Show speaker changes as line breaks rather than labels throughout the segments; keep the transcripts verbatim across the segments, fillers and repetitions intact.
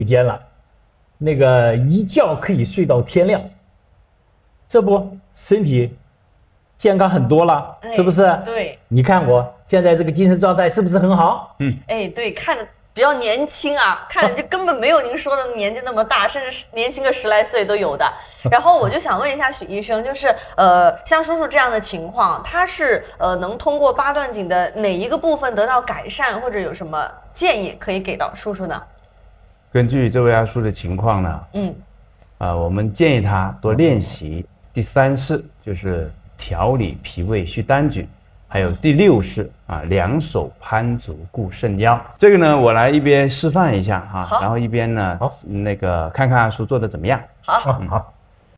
天了，那个一觉可以睡到天亮，这不身体健康很多了，
哎、
是不是？
对，
你看我现在这个精神状态是不是很好？
嗯，哎，对，看着比较年轻啊，看着就根本没有您说的年纪那么大，甚至年轻个十来岁都有的。然后我就想问一下许医生，就是呃，像叔叔这样的情况，他是呃能通过八段锦的哪一个部分得到改善，或者有什么建议可以给到叔叔呢？
根据这位阿叔的情况呢，
嗯，
啊、呃，我们建议他多练习第三式，就是调理脾胃虚单举，还有第六式啊，两手攀足固肾腰。这个呢，我来一边示范一下哈、啊，然后一边呢，那个看看阿叔做的怎么样。
好，
嗯、好。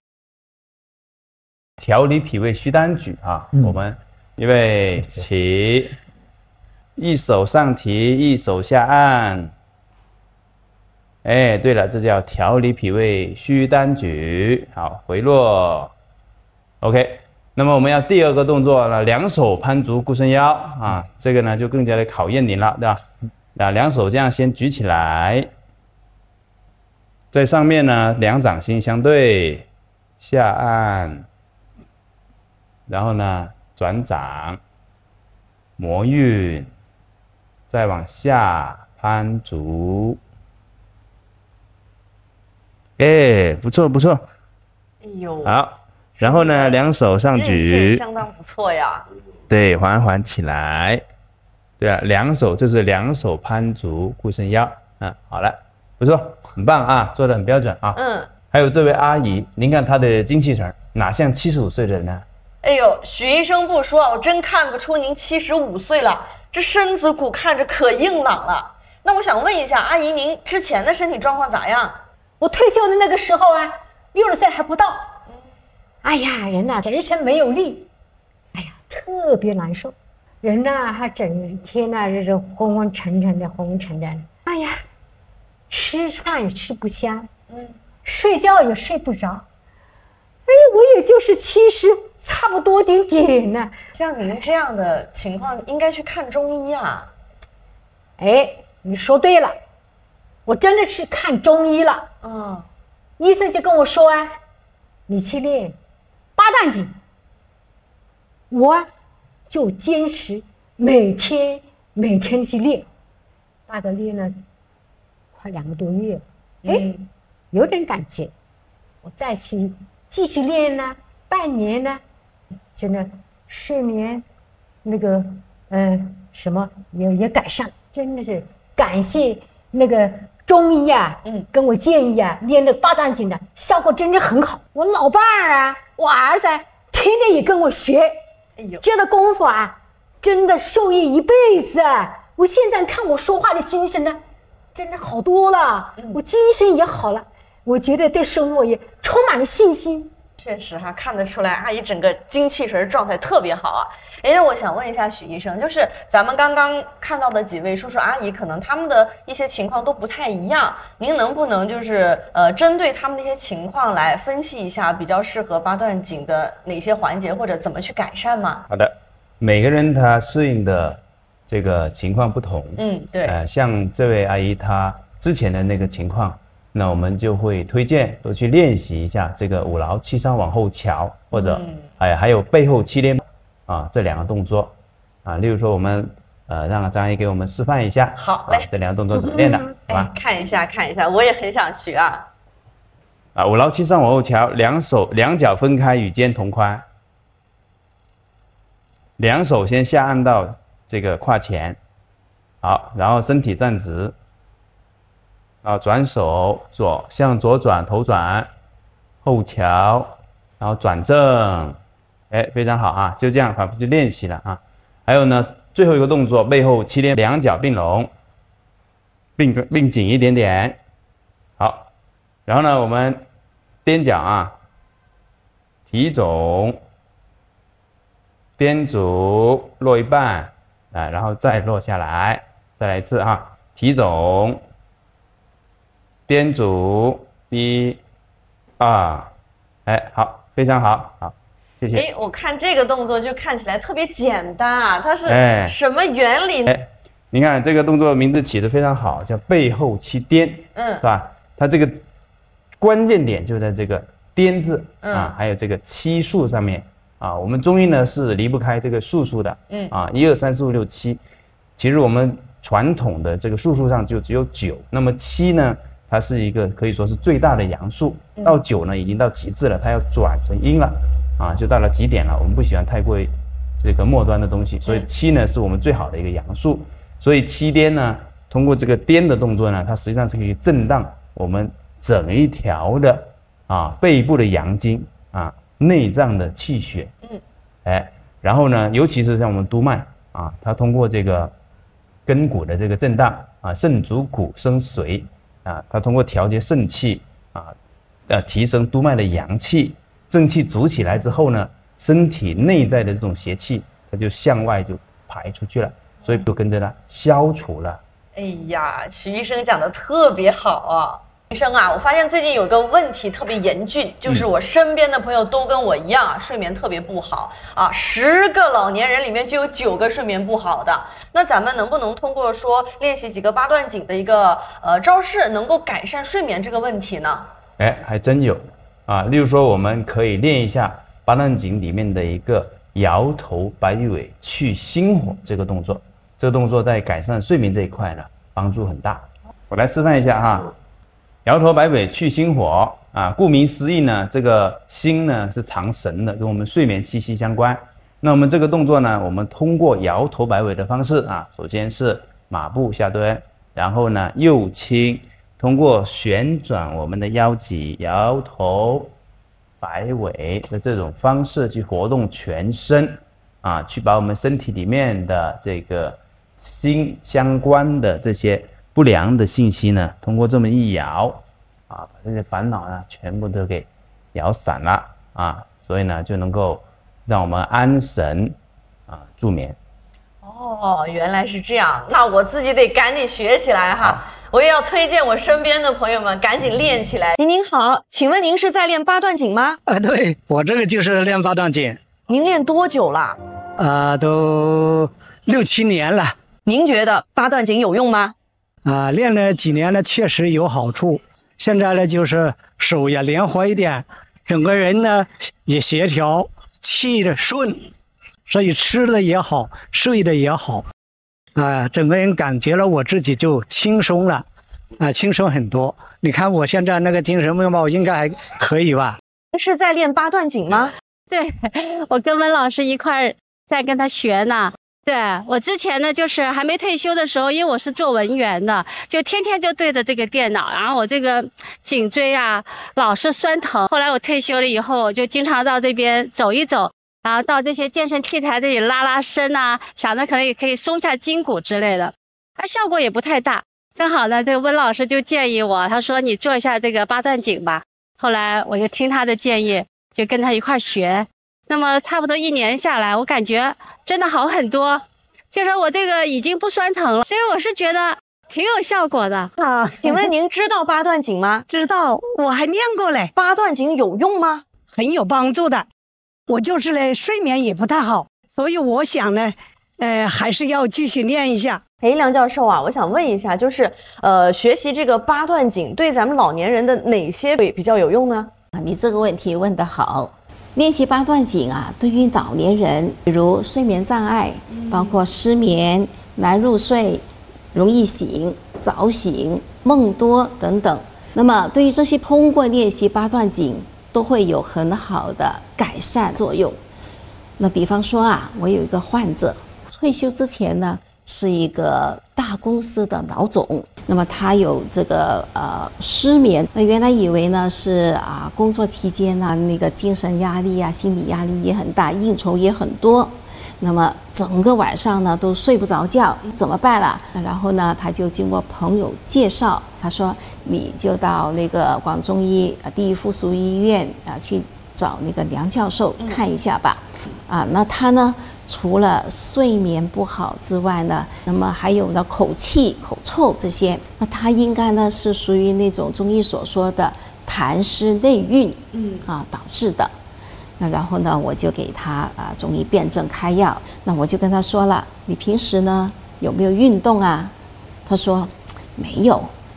调理脾胃虚单举啊，嗯、我们预备起，一手上提，一手下按。哎，对了，这叫调理脾胃虚单举。好，回落。OK， 那么我们要第二个动作呢，两手攀足固肾腰啊，这个呢就更加的考验您了，对吧？啊，两手这样先举起来，在上面呢两掌心相对，下按，然后呢转掌，摩运，再往下攀足。哎，不错不错，
哎呦，
好，然后呢，两手上举，
相当不错呀。
对，缓缓起来，对啊，两手这是两手攀足固肾腰，嗯，好了，不错，很棒啊，做得很标准啊。
嗯，
还有这位阿姨，您看她的精气神，哪像七十五岁的人呢？
哎呦，许医生不说，我真看不出您七十五岁了，这身子骨看着可硬朗了。那我想问一下，阿姨，您之前的身体状况咋样？
我退休的那个时候啊，六十岁还不到。哎呀，人呐、啊，全身没有力，哎呀，特别难受。人呐、啊，还整天呐、啊，这是昏昏沉沉的，昏昏沉沉的。哎呀，吃饭也吃不香，嗯，睡觉也睡不着。哎，我也就是七十，差不多点点呢。
像你们这样的情况，应该去看中医啊。
哎，你说对了，我真的是看中医了。
嗯，
医生就跟我说啊，你去练八段锦，我就坚持每天每天去练，大概练了快两个多月，哎、嗯，有点感觉，我再去继续练呢，半年呢，真的睡眠那个呃什么也也改善，真的是感谢那个。中医啊，嗯，跟我建议啊，练那八段锦的效果真的很好。我老伴儿啊，我儿子、啊、天天也跟我学，哎呦，这个功夫啊，真的受益一辈子啊！我现在看我说话的精神呢，真的好多了，嗯、我精神也好了，我觉得对生活也充满了信心。
确实哈、啊，看得出来阿姨整个精气神状态特别好啊。哎，我想问一下许医生，就是咱们刚刚看到的几位叔叔阿姨，可能他们的一些情况都不太一样，您能不能就是呃针对他们的一些情况来分析一下，比较适合八段锦的哪些环节，或者怎么去改善吗？
好的，每个人他适应的这个情况不同，
嗯，对，
呃，像这位阿姨她之前的那个情况。那我们就会推荐多去练习一下这个五劳七伤往后翘，或者、嗯、哎还有背后七连啊这两个动作啊，例如说我们呃让张阿姨给我们示范一下，
好嘞、
啊，这两个动作怎么练的？
嗯、好吧、哎，看一下看一下，我也很想学啊。
啊，五劳七伤往后翘，两手两脚分开与肩同宽，两手先下按到这个胯前，好，然后身体站直。啊，转手左向左转，头转，后翘，然后转正，哎，非常好啊，就这样反复去练习了啊。还有呢，最后一个动作，背后七连，两脚并拢，并并紧一点点，好。然后呢，我们踮脚啊，提踵，踮足落一半，啊，然后再落下来，再来一次哈，提踵。踮足一、二，哎，好，非常好，好，谢谢。
哎，我看这个动作就看起来特别简单啊，它是什么原理？
哎，您看这个动作名字起得非常好，叫背后七颠，嗯，是吧？ 它这个关键点就在这个颠字啊，
嗯、
还有这个七数上面啊。我们中医呢是离不开这个数数的，嗯啊，一二三四五六七。其实我们传统的这个数数上就只有九，那么七呢，它是一个可以说是最大的阳数，到九呢已经到极致了，它要转成阴了啊，就到了极点了。我们不喜欢太过于这个末端的东西，所以七呢是我们最好的一个阳数。所以七颠呢，通过这个颠的动作呢，它实际上是可以震荡我们整一条的啊背部的阳经啊，内脏的气血，嗯，哎，然后呢，尤其是像我们督脉啊，它通过这个根骨的这个震荡啊，肾主骨生髓啊，它通过调节肾气啊，呃，提升督脉的阳气，正气足起来之后呢，身体内在的这种邪气，它就向外就排出去了，所以就跟着呢消除了。
哎呀，徐医生讲的特别好啊！医生啊，我发现最近有个问题特别严峻，就是我身边的朋友都跟我一样啊，睡眠特别不好啊，十个老年人里面就有九个睡眠不好的。那咱们能不能通过说练习几个八段锦的一个呃招式，能够改善睡眠这个问题呢？
哎，还真有啊！例如说，我们可以练一下八段锦里面的一个摇头摆尾去心火这个动作。这个动作在改善睡眠这一块呢，帮助很大。我来示范一下哈。摇头摆尾去心火啊，顾名思义呢，这个心呢是藏神的，跟我们睡眠息息相关。那我们这个动作呢，我们通过摇头摆尾的方式啊，首先是马步下蹲，然后呢右倾，通过旋转我们的腰脊，摇头摆尾的这种方式去活动全身啊，去把我们身体里面的这个心相关的这些不良的信息呢，通过这么一摇啊，把这些烦恼呢全部都给摇散了啊，所以呢就能够让我们安神啊助眠。
哦，原来是这样，那我自己得赶紧学起来哈！我也要推荐我身边的朋友们赶紧练起来。您您好，请问您是在练八段锦吗？
啊，对，我这个就是练八段锦。
您练多久了？
啊，都六七年了。
您觉得八段锦有用吗？
啊，练了几年呢，确实有好处。现在呢，就是手也灵活一点，整个人呢也协调，气的顺，所以吃的也好，睡的也好，啊，整个人感觉了我自己就轻松了，啊，轻松很多。你看我现在那个精神面貌应该还可以吧？
是在练八段锦吗？
对，我跟温老师一块儿在跟他学呢。对，我之前呢，就是还没退休的时候，因为我是做文员的，就天天就对着这个电脑，然后我这个颈椎啊老是酸疼。后来我退休了以后，我就经常到这边走一走，然后到这些健身器材这里拉拉伸啊，想着可能也可以松下筋骨之类的，它效果也不太大。正好呢，这个温老师就建议我，他说你做一下这个八段锦吧。后来我就听他的建议，就跟他一块学。那么差不多一年下来，我感觉真的好很多，就是我这个已经不酸疼了，所以我是觉得挺有效果的
啊。请问您知道八段锦吗？
知道，我还练过嘞。
八段锦有用吗？
很有帮助的。我就是嘞，睡眠也不太好，所以我想呢，呃，还是要继续练一下。
哎，梁教授啊，我想问一下，就是呃，学习这个八段锦对咱们老年人的哪些比较有用呢？
你这个问题问得好。练习八段锦啊，对于老年人，比如睡眠障碍，包括失眠、难入睡、容易醒、早醒、梦多等等。那么，对于这些通过练习八段锦，都会有很好的改善作用。那比方说啊，我有一个患者，退休之前呢，是一个大公司的老总，那么他有这个呃失眠，那原来以为呢是啊工作期间呢那个精神压力啊、心理压力也很大，应酬也很多，那么整个晚上呢都睡不着觉，怎么办啦？然后呢他就经过朋友介绍，他说你就到那个广中医第一附属医院啊去找那个梁教授看一下吧。啊，那他呢除了睡眠不好之外呢，那么还有呢口气、口臭这些，那他应该呢是属于那种中医所说的痰湿内蕴，嗯啊导致的。那然后呢，我就给他啊中医辨证开药。那我就跟他说了，你平时呢有没有运动啊？他说没有。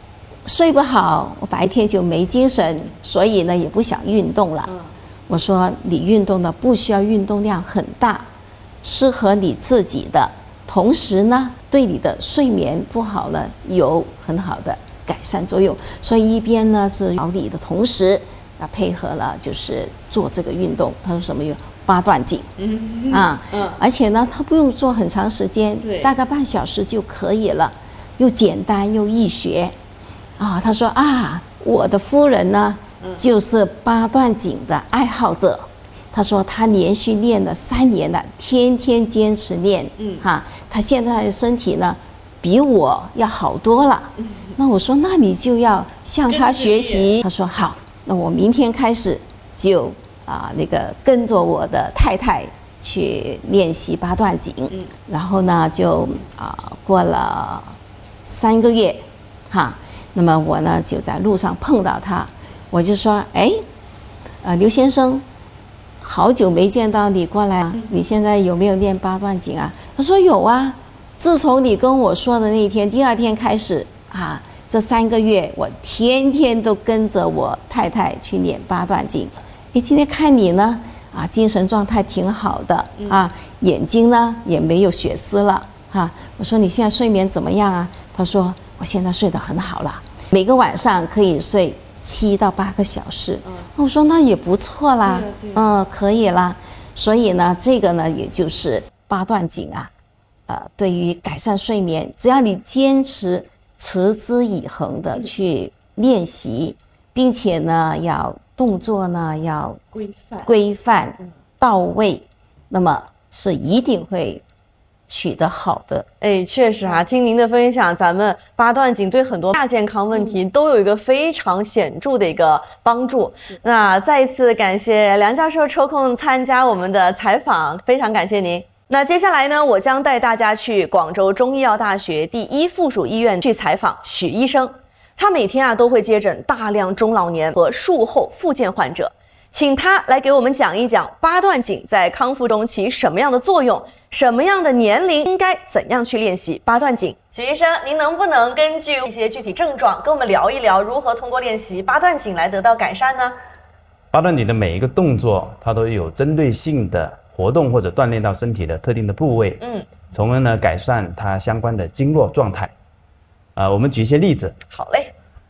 睡不好，我白天就没精神，所以呢也不想运动了。嗯、我说你运动呢不需要运动量很大，适合你自己的，同时呢对你的睡眠不好呢有很好的改善作用。所以一边呢是调理的同时，啊配合了就是做这个运动。他说什么运动？八段锦。嗯啊，嗯，而且呢他不用做很长时间，大概半小时就可以了，又简单又易学。啊，他说啊，我的夫人呢，就是八段锦的爱好者。他说他连续练了三年了，天天坚持练。嗯，哈，他现在的身体呢，比我要好多了。嗯，那我说，那你就要向他学习。他说好，那我明天开始就啊那个跟着我的太太去练习八段锦。嗯，然后呢，就啊过了三个月，哈。那么我呢就在路上碰到他，我就说，哎，呃，刘先生，好久没见到你过来啊，你现在有没有练八段锦啊？他说有啊，自从你跟我说的那一天，第二天开始啊，这三个月我天天都跟着我太太去练八段锦。哎，今天看你呢，啊，精神状态挺好的啊，眼睛呢也没有血丝了哈。我说你现在睡眠怎么样啊？他说我现在睡得很好了。每个晚上可以睡七到八个小时，嗯、我说那也不错啦，嗯，可以啦。所以呢，这个呢，也就是八段锦啊，呃，对于改善睡眠，只要你坚持持之以恒的去练习，并且呢，要动作呢要
规范、
规范到位，那么是一定会取得好的。
哎，确实啊，听您的分享，咱们八段锦对很多亚健康问题都有一个非常显著的一个帮助。那再一次感谢梁教授抽空参加我们的采访，非常感谢您。那接下来呢，我将带大家去广州中医药大学第一附属医院去采访许医生。他每天啊都会接诊大量中老年和术后复健患者。请他来给我们讲一讲八段锦在康复中起什么样的作用，什么样的年龄应该怎样去练习八段锦。许医生，您能不能根据一些具体症状跟我们聊一聊，如何通过练习八段锦来得到改善呢？
八段锦的每一个动作，它都有针对性的活动或者锻炼到身体的特定的部位，嗯，从而呢改善它相关的经络状态。啊、呃，我们举一些例子。
好嘞。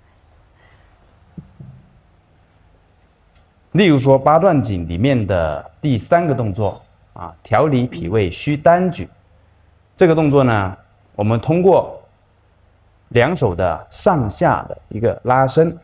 例如说八段锦里面的第三个动作啊，调理脾胃虚单举，这个动作呢，我们通过两手的上下的一个拉伸，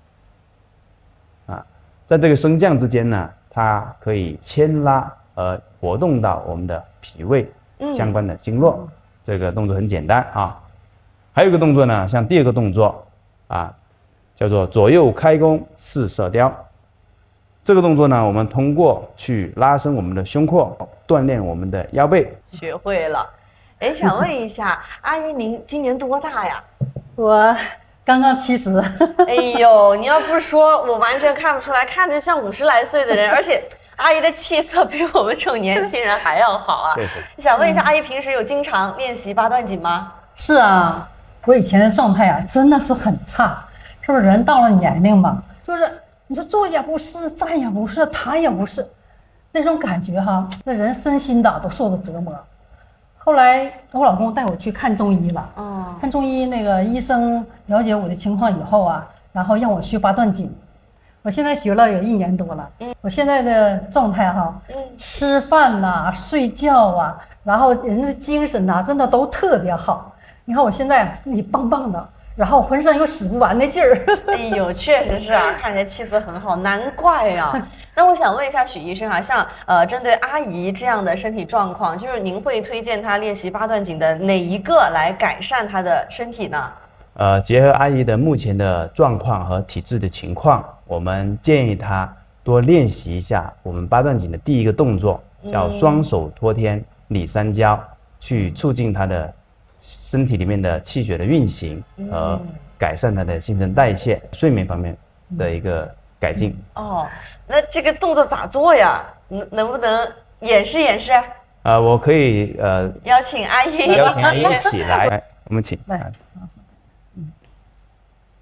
啊，在这个升降之间呢，它可以牵拉而活动到我们的脾胃相关的经络。嗯、这个动作很简单啊。还有一个动作呢，像第二个动作啊，叫做左右开弓四射雕。这个动作呢，我们通过去拉伸我们的胸廓，锻炼我们的腰背。
学会了。哎，想问一下，阿姨您今年多大呀？
我刚刚七十。
哎呦，你要不说，我完全看不出来，看着像五十来岁的人，而且阿姨的气色比我们这种年轻人还要好啊。
确实。
想问一下，阿姨平时有经常练习八段锦吗？
是啊，我以前的状态啊，真的是很差，是不是？人到了年龄嘛，就是。你说坐也不是，站也不是，躺也不是，那种感觉哈，那人身心的都受着折磨。后来我老公带我去看中医了，哦，看中医那个医生了解我的情况以后啊，然后让我学八段锦。我现在学了有一年多了，嗯，我现在的状态哈，嗯，吃饭呐、啊、睡觉啊，然后人的精神呐、啊，真的都特别好。你看我现在身体棒棒的。然后浑身有使不完的劲儿，
哎呦，确实是啊，看起来气色很好，难怪啊。那我想问一下许医生啊，像呃，针对阿姨这样的身体状况，就是您会推荐她练习八段锦的哪一个来改善她的身体呢？
呃，结合阿姨的目前的状况和体质的情况，我们建议她多练习一下我们八段锦的第一个动作，叫双手托天理三焦，嗯、去促进她的身体里面的气血的运行和改善它的新陈代谢、嗯、睡眠方面的一个改进。
哦，那这个动作咋做呀？能能不能演示演示？
呃，我可以呃
邀请阿姨，
邀请阿姨一起来，来，我们请来。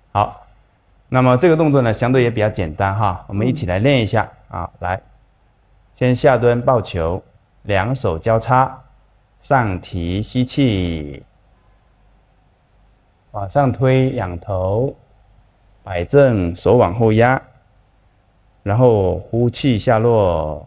好，那么这个动作呢，相对也比较简单哈，我们一起来练一下啊。来，先下蹲抱球，两手交叉，上提吸气，往上推仰头，摆正，手往后压，然后呼气下落，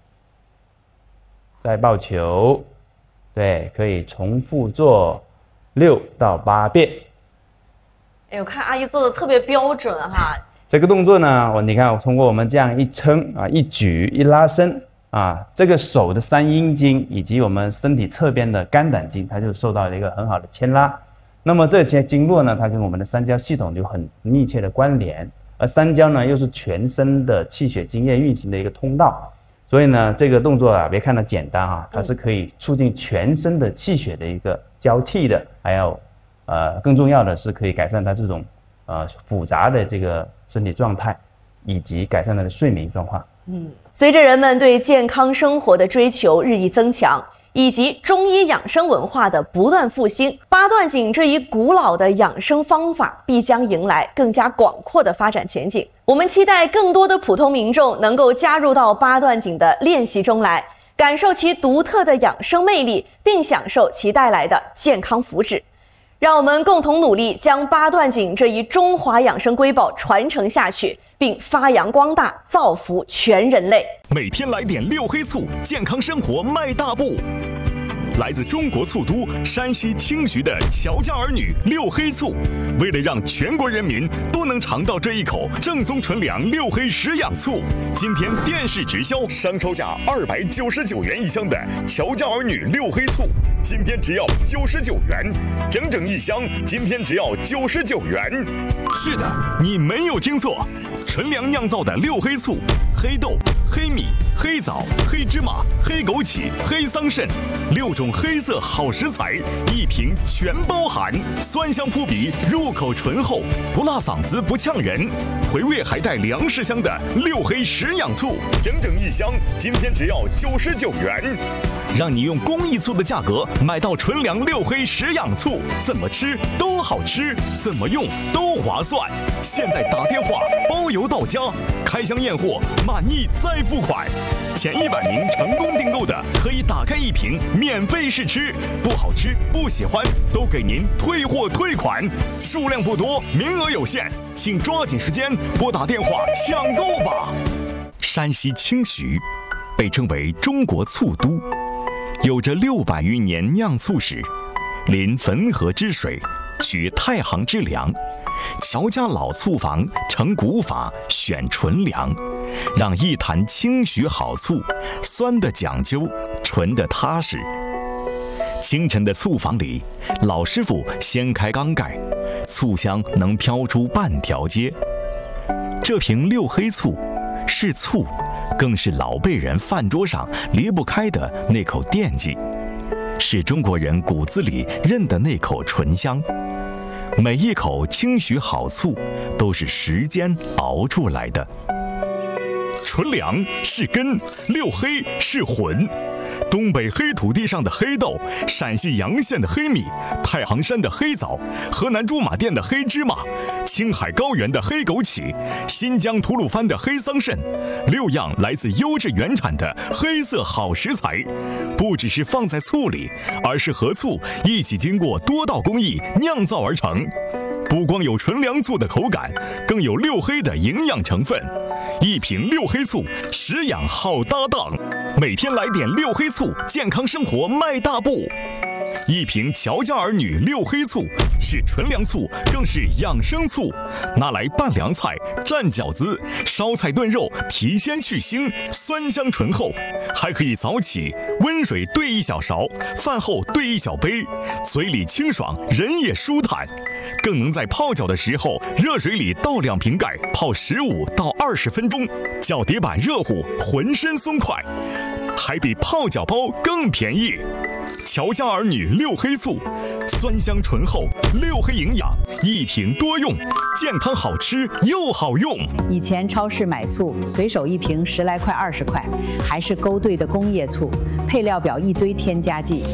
再抱球，对，可以重复做六到八遍。
哎，我看阿姨做的特别标准哈。
这个动作呢，我你看，我通过我们这样一撑啊、一举、一拉伸啊，这个手的三阴经以及我们身体侧边的肝胆经，它就受到了一个很好的牵拉。那么这些经络呢，它跟我们的三焦系统有很密切的关联，而三焦呢，又是全身的气血津液运行的一个通道。所以呢，这个动作啊，别看它简单啊，它是可以促进全身的气血的一个交替的，还有。呃，更重要的是可以改善他这种呃复杂的这个身体状态，以及改善他的睡眠状况。
嗯，随着人们对健康生活的追求日益增强，以及中医养生文化的不断复兴，八段锦这一古老的养生方法必将迎来更加广阔的发展前景。我们期待更多的普通民众能够加入到八段锦的练习中来，感受其独特的养生魅力，并享受其带来的健康福祉。让我们共同努力，将八段锦这一中华养生瑰宝传承下去，并发扬光大，造福全人类。
每天来点六黑醋，健康生活迈大步。来自中国醋都山西青徐的乔家儿女六黑醋，为了让全国人民都能尝到这一口正宗纯粮六黑食养醋，今天电视直销，商超价二百九十九元一箱的乔家儿女六黑醋，今天只要九十九元，整整一箱，今天只要九十九元。是的，你没有听错，纯粮酿造的六黑醋，黑豆、黑米、黑枣、黑芝麻、黑枸杞、黑桑葚，六种黑色好食材，一瓶全包含，酸香扑鼻，入口醇厚，不辣嗓子不呛人，回味还带粮食香的六黑食养醋，整整一箱，今天只要九十九元，让你用公益醋的价格买到纯粮六黑食养醋，怎么吃都好吃，怎么用都划算。现在打电话包邮到家，开箱验货，满意再付款。前一百名成功订购的可以打开一瓶免费试吃，不好吃不喜欢都给您退货退款，数量不多，名额有限，请抓紧时间拨打电话抢购吧。山西青徐被称为中国醋都，有着六百余年酿醋史，临汾河之水，取太行之粮，乔家老醋坊成古法，选纯粮，让一坛青徐好醋，酸的讲究，纯的踏实。清晨的醋坊里，老师傅掀开缸盖，醋香能飘出半条街。这瓶六黑醋是醋，更是老辈人饭桌上离不开的那口惦记，是中国人骨子里认的那口醇香。每一口青徐好醋都是时间熬出来的。纯粮是根，六黑是魂。东北黑土地上的黑豆，陕西洋县的黑米，太行山的黑枣，河南驻马店的黑芝麻，青海高原的黑枸杞，新疆吐鲁番的黑桑葚，六样来自优质原产的黑色好食材，不只是放在醋里，而是和醋一起经过多道工艺酿造而成。不光有纯粮醋的口感，更有六黑的营养成分。一瓶六黑醋，食养好搭档。每天来点六黑醋，健康生活迈大步。一瓶乔家儿女六黑醋是纯粮醋，更是养生醋，拿来拌凉菜、蘸饺子、烧菜炖肉，提鲜去腥，酸香醇厚。还可以早起温水兑一小勺，饭后兑一小杯，嘴里清爽，人也舒坦。更能在泡脚的时候，热水里倒两瓶盖，泡十五到二十分钟，脚底板热乎，浑身松快，还比泡脚包更便宜。乔家儿女六黑醋，酸香醇厚，六黑营养，一瓶多用，健康好吃又好用。
以前超市买醋，随手一瓶十来块、二十块，还是勾兑的工业醋，配料表一堆添加剂。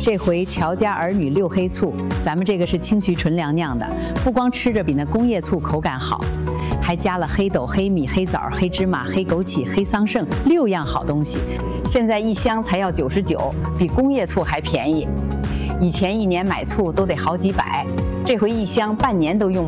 这回乔家儿女六黑醋，咱们这个是清徐纯粮酿的，不光吃着比那工业醋口感好，还加了黑豆、黑米、黑枣、黑芝麻、黑枸杞、黑桑葚六样好东西。现在一箱才要九十九，比工业醋还便宜。以前一年买醋都得好几百，这回一箱半年都用